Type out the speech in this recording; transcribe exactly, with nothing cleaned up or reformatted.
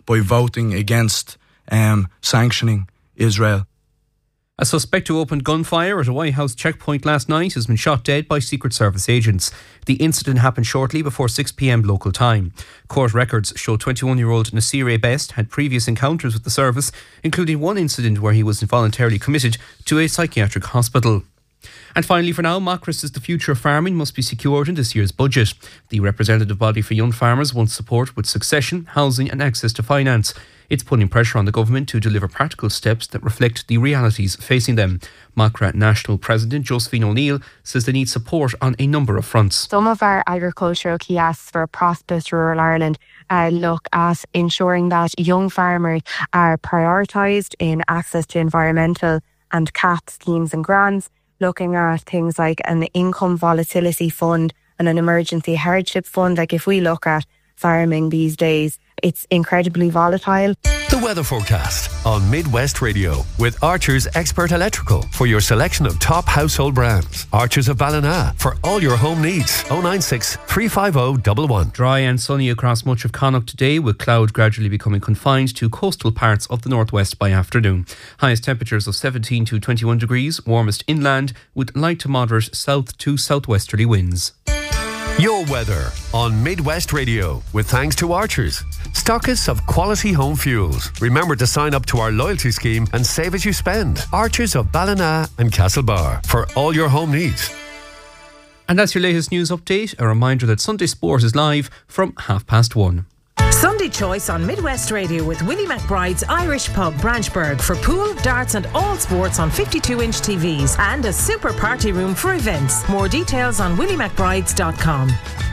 by voting against um, sanctioning Israel. A suspect who opened gunfire at a White House checkpoint last night has been shot dead by Secret Service agents. The incident happened shortly before six p.m. local time. Court records show twenty-one-year-old Nasir A. Best had previous encounters with the service, including one incident where he was involuntarily committed to a psychiatric hospital. And finally, for now, Macra says the future of farming must be secured in this year's budget. The representative body for young farmers wants support with succession, housing and access to finance. It's putting pressure on the government to deliver practical steps that reflect the realities facing them. Macra National President Josephine O'Neill says they need support on a number of fronts. Some of our agricultural key asks for prosperous rural Ireland uh, look at ensuring that young farmers are prioritised in access to environmental and C A P schemes and grants, looking at things like an income volatility fund and an emergency hardship fund. Like if we look at farming these days, it's incredibly volatile. The weather forecast on Midwest Radio with Archer's Expert Electrical for your selection of top household brands. Archer's of Ballina for all your home needs. oh nine six, three five oh, one one. Dry and sunny across much of Connacht today, with cloud gradually becoming confined to coastal parts of the northwest by afternoon. Highest temperatures of seventeen to twenty-one degrees, warmest inland with light to moderate south to southwesterly winds. Your weather on Midwest Radio with thanks to Archers, stockists of quality home fuels. Remember to sign up to our loyalty scheme and save as you spend. Archers of Ballina and Castlebar for all your home needs. And that's your latest news update. A reminder that Sunday Sport is live from half past one. Sunday Choice on Midwest Radio with Willie McBride's Irish Pub Branchburg for pool, darts and all sports on fifty-two inch T Vs and a super party room for events. More details on willie mcbrides dot com.